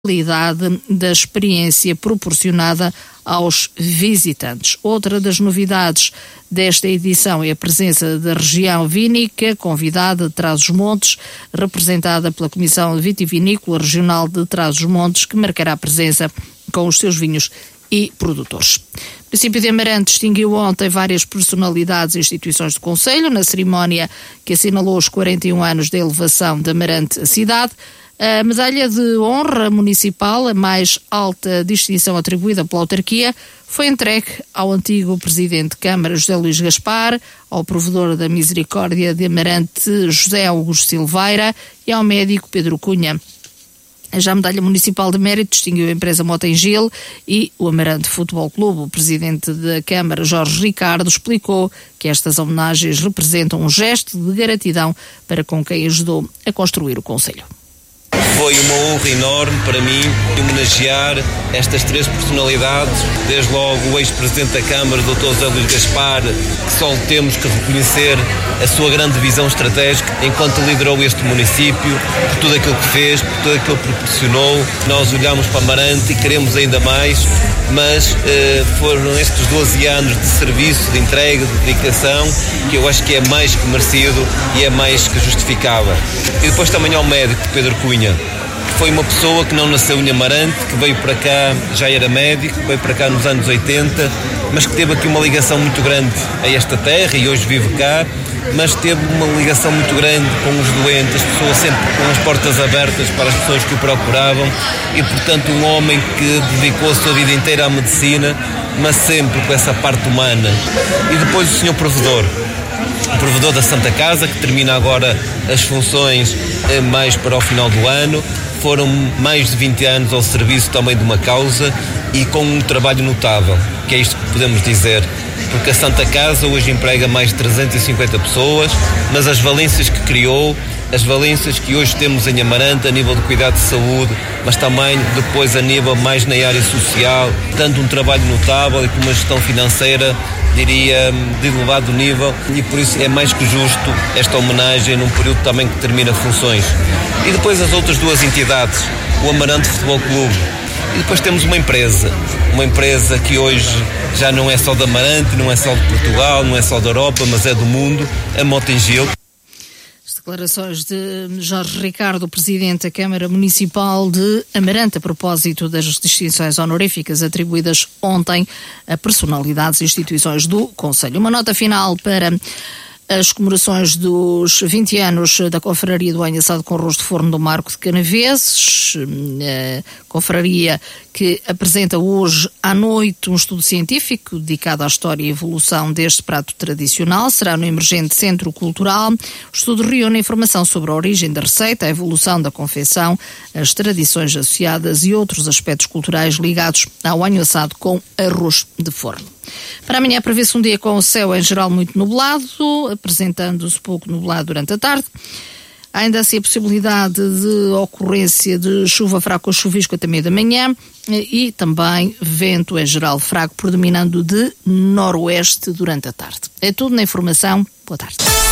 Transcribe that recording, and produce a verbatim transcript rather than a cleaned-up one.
qualidade da experiência proporcionada aos visitantes. Outra das novidades desta edição é a presença da região vínica, convidada de Trás-os-Montes, representada pela Comissão Vitivinícola Regional de Trás-os-Montes, que marcará a presença com os seus vinhos e produtores. O município de Amarante distinguiu ontem várias personalidades e instituições do Concelho, na cerimónia que assinalou os quarenta e um anos da elevação de Amarante à cidade. A medalha de honra municipal, a mais alta distinção atribuída pela autarquia, foi entregue ao antigo presidente de Câmara, José Luís Gaspar, ao provedor da Misericórdia de Amarante, José Augusto Silveira, e ao médico Pedro Cunha. Já a medalha municipal de mérito distinguiu a empresa Motengil e o Amarante Futebol Clube. O presidente da Câmara, Jorge Ricardo, explicou que estas homenagens representam um gesto de gratidão para com quem ajudou a construir o concelho. Foi uma honra enorme para mim homenagear estas três personalidades, desde logo o ex-presidente da Câmara, doutor José Luís Gaspar, que só temos que reconhecer a sua grande visão estratégica enquanto liderou este município, por tudo aquilo que fez, por tudo aquilo que proporcionou. Nós olhamos para Amarante e queremos ainda mais, mas eh, foram estes doze anos de serviço, de entrega, de dedicação, que eu acho que é mais que merecido e é mais que justificável. E depois também ao médico Pedro Cunha, que foi uma pessoa que não nasceu em Amarante, que veio para cá, já era médico, veio para cá nos anos oitenta, mas que teve aqui uma ligação muito grande a esta terra e hoje vive cá, mas teve uma ligação muito grande com os doentes, as pessoas sempre com as portas abertas para as pessoas que o procuravam e, portanto, um homem que dedicou a sua vida inteira à medicina, mas sempre com essa parte humana. E depois o senhor provedor, o provedor da Santa Casa, que termina agora as funções eh, mais para o final do ano. Foram mais de vinte anos ao serviço também de uma causa e com um trabalho notável, que é isto que podemos dizer, porque a Santa Casa hoje emprega mais de trezentas e cinquenta pessoas, mas as valências que criou, as valências que hoje temos em Amarante a nível de cuidado de saúde, mas também depois a nível mais na área social, tanto um trabalho notável e com uma gestão financeira, diria, de elevado nível, e por isso é mais que justo esta homenagem num período também que termina funções. E depois as outras duas entidades, o Amarante Futebol Clube, e depois temos uma empresa, uma empresa que hoje já não é só de Amarante, não é só de Portugal, não é só da Europa, mas é do mundo, a Motengil. Declarações de Jorge Ricardo, presidente da Câmara Municipal de Amarante, a propósito das distinções honoríficas atribuídas ontem a personalidades e instituições do Concelho. Uma nota final para as comemorações dos vinte anos da Confraria do Anhaçado com Arroz de Forno do Marco de Canaveses, a confraria que apresenta hoje à noite um estudo científico dedicado à história e evolução deste prato tradicional. Será no emergente Centro Cultural. O estudo reúne informação sobre a origem da receita, a evolução da confecção, as tradições associadas e outros aspectos culturais ligados ao anhaçado com arroz de forno. Para amanhã prevê-se um dia com o céu em geral muito nublado, apresentando-se pouco nublado durante a tarde. Há ainda assim a possibilidade de ocorrência de chuva fraca ou chuvisco até meia da manhã e também vento em geral fraco, predominando de noroeste durante a tarde. É tudo na informação. Boa tarde.